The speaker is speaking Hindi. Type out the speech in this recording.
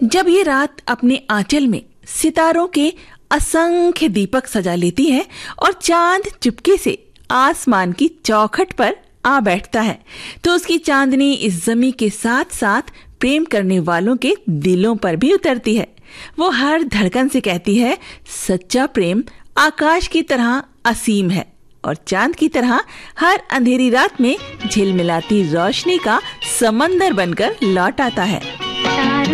जब ये रात अपने आंचल में सितारों के असंख्य दीपक सजा लेती है और चांद चुपके से आसमान की चौखट पर आ बैठता है, तो उसकी चांदनी इस जमी के साथ साथ प्रेम करने वालों के दिलों पर भी उतरती है। वो हर धड़कन से कहती है, सच्चा प्रेम आकाश की तरह असीम है और चांद की तरह हर अंधेरी रात में झिलमिलाती रोशनी का समंदर बनकर लौट आता है।